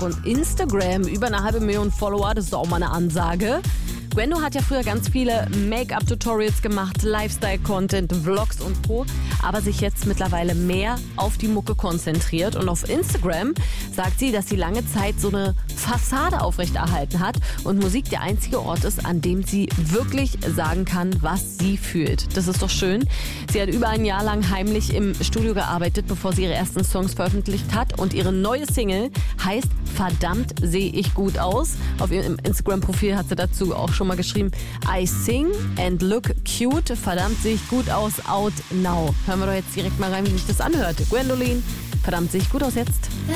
und Instagram. Über 500.000 Follower, das ist auch mal eine Ansage. Gwendo hat ja früher ganz viele Make-up-Tutorials gemacht, Lifestyle-Content, Vlogs und Co., aber sich jetzt mittlerweile mehr auf die Mucke konzentriert. Und auf Instagram sagt sie, dass sie lange Zeit so eine Fassade aufrechterhalten hat und Musik der einzige Ort ist, an dem sie wirklich sagen kann, was sie fühlt. Das ist doch schön. Sie hat über ein Jahr lang heimlich im Studio gearbeitet, bevor sie ihre ersten Songs veröffentlicht hat. Und ihre neue Single heißt Verdammt sehe ich gut aus. Auf ihrem Instagram-Profil hat sie dazu auch schon mal geschrieben, I sing and look cute. Verdammt sehe ich gut aus, out now. Hören wir doch jetzt direkt mal rein, wie sich das anhört. Gwendolyn, verdammt sehe ich gut aus jetzt.